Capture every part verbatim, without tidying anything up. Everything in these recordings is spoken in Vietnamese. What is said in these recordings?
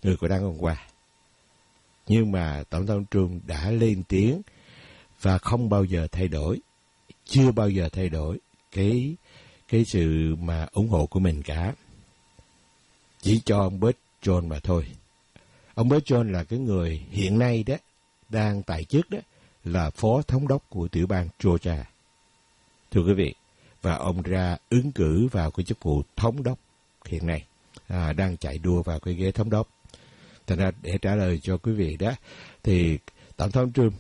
người của đảng Cộng hòa. Nhưng mà Tổng thống Trump đã lên tiếng và không bao giờ thay đổi, chưa bao giờ thay đổi cái cái sự mà ủng hộ của mình cả. Chỉ cho ông Burt Jones mà thôi. Ông Burt Jones là cái người hiện nay đó đang tại chức đó là phó thống đốc của tiểu bang Georgia. Thưa quý vị, và ông ra ứng cử vào cái chức vụ thống đốc hiện nay, à, đang chạy đua vào cái ghế thống đốc. Thành ra để trả lời cho quý vị đó, thì Tổng thống Trump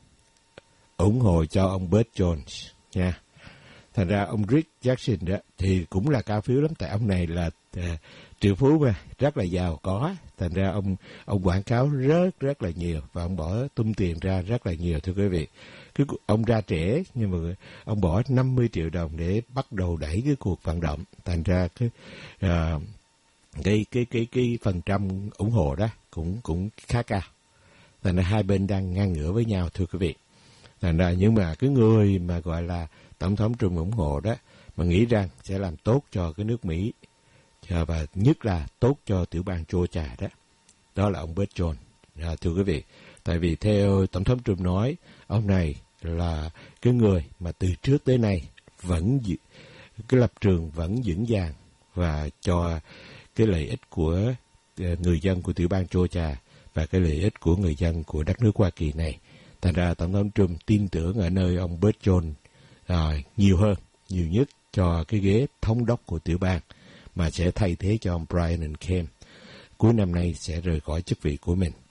ủng hộ cho ông Burt Jones nha. Thành ra ông Rick Jackson đó thì cũng là cao phiếu lắm, tại ông này là uh, triệu phú mà, rất là giàu có. Thành ra ông ông quảng cáo rất rất là nhiều và ông bỏ tung tiền ra rất là nhiều, thưa quý vị. Cái, ông ra trễ nhưng mà ông bỏ năm mươi triệu đồng để bắt đầu đẩy cái cuộc vận động. Thành ra cái uh, cái cái cái cái phần trăm ủng hộ đó cũng cũng khá cao. Thành ra hai bên đang ngang ngửa với nhau, thưa quý vị. Thành ra nhưng mà cái người mà gọi là Tổng thống Trump ủng hộ đó, mà nghĩ rằng sẽ làm tốt cho cái nước Mỹ và nhất là tốt cho tiểu bang Georgia đó, đó là ông Burt Jones. À, thưa quý vị, tại vì theo Tổng thống Trump nói, ông này là cái người mà từ trước tới nay vẫn cái lập trường vẫn vững vàng và cho cái lợi ích của người dân của tiểu bang Georgia và cái lợi ích của người dân của đất nước Hoa Kỳ này. Thành ra Tổng thống Trump tin tưởng ở nơi ông Burt Jones à, nhiều hơn, nhiều nhất cho cái ghế thống đốc của tiểu bang, mà sẽ thay thế cho ông Brian Kemp cuối năm nay sẽ rời khỏi chức vị của mình.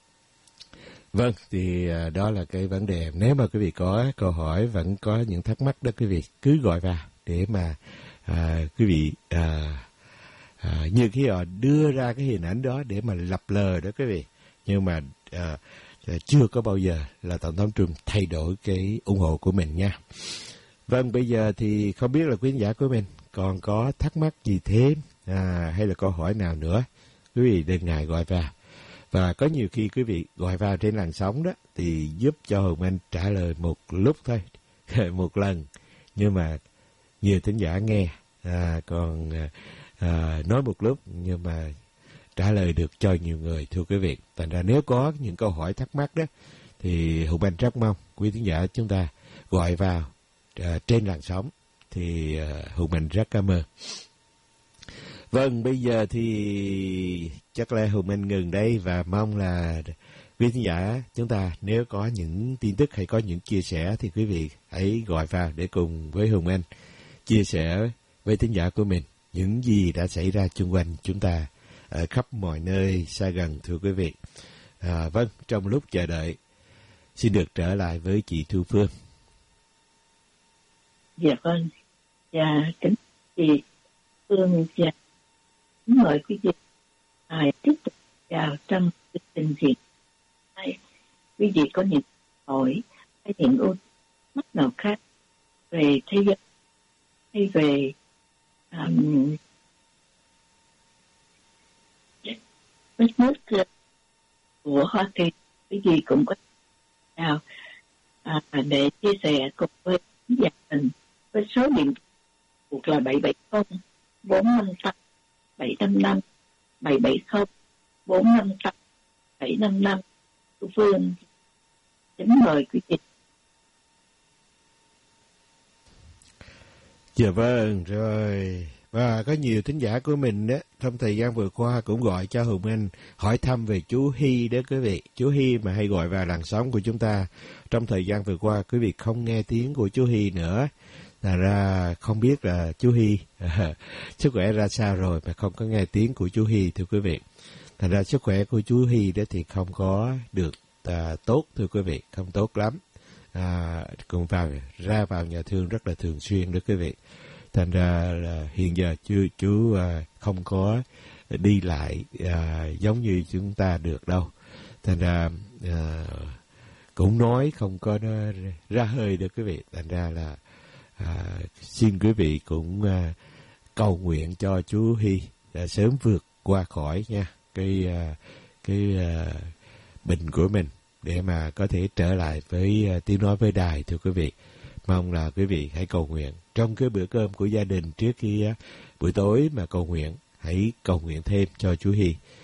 Vâng, thì à, đó là cái vấn đề. Nếu mà quý vị có câu hỏi, vẫn có những thắc mắc đó, quý vị cứ gọi vào để mà à, quý vị à, à, như khi họ đưa ra cái hình ảnh đó để mà lập lờ đó quý vị. Nhưng mà à, chưa có bao giờ là Tổng thống Trump thay đổi cái ủng hộ của mình nha. Vâng, bây giờ thì không biết là quý khán giả của mình còn có thắc mắc gì thêm à, hay là câu hỏi nào nữa, quý vị đừng ngại gọi vào. Và có nhiều khi quý vị gọi vào trên làn sóng đó thì giúp cho Hồng Anh trả lời một lúc thôi, một lần. Nhưng mà nhiều thính giả nghe, à, còn à, nói một lúc nhưng mà trả lời được cho nhiều người, thưa quý vị. Thành ra nếu có những câu hỏi thắc mắc đó thì Hồng Anh rất mong quý thính giả chúng ta gọi vào à, trên làn sóng thì à, Hồng Anh rất cảm ơn. Vâng, bây giờ thì chắc là Hồng Anh ngừng đây và mong là quý thính giả chúng ta nếu có những tin tức hay có những chia sẻ thì quý vị hãy gọi vào để cùng với Hồng Anh chia sẻ với thính giả của mình những gì đã xảy ra xung quanh chúng ta ở khắp mọi nơi xa gần, thưa quý vị. À, vâng, trong lúc chờ đợi, xin được trở lại với chị Thu Phương. Dạ vâng, dạ kính chị Phương và mời quý vị à, tiếp tục vào trong chương trình diễn. Hay quý vị có những hỏi hay những ưu mắt nào khác về thế giới hay về um, đất nước của Hoa Kỳ, quý vị cũng có nào à, để chia sẻ cùng với gia đình với số điện thoại là bảy bảy không bốn năm tám bảy năm năm bảy bảy không bốn năm tám bảy năm năm. Thu Phương kính mời quý vị. Dạ vâng, rồi. Và có nhiều thính giả của mình đó, trong thời gian vừa qua cũng gọi cho Hồng Anh hỏi thăm về chú Hy đó quý vị. Chú Hy mà hay gọi vào làn sóng của chúng ta. Trong thời gian vừa qua quý vị không nghe tiếng của chú Hy nữa. Là ra không biết là chú Hy à, sức khỏe ra sao rồi mà không có nghe tiếng của chú Hy, thưa quý vị. Thành ra sức khỏe của chú Hy đó thì không có được à, tốt, thưa quý vị, không tốt lắm. À, cũng vào ra vào nhà thương rất là thường xuyên đó quý vị. Thành ra là hiện giờ chú, chú à, không có đi lại à, giống như chúng ta được đâu. Thành ra à, cũng nói không có nó ra hơi được quý vị. Thành ra là à, xin quý vị cũng à, cầu nguyện cho chú Hy à, sớm vượt qua khỏi nha cái à, cái à, bệnh của mình để mà có thể trở lại với à, tiếng nói với đài, thưa quý vị. Mong là quý vị hãy cầu nguyện trong cái bữa cơm của gia đình trước khi uh, buổi tối mà cầu nguyện, hãy cầu nguyện thêm cho chú Hy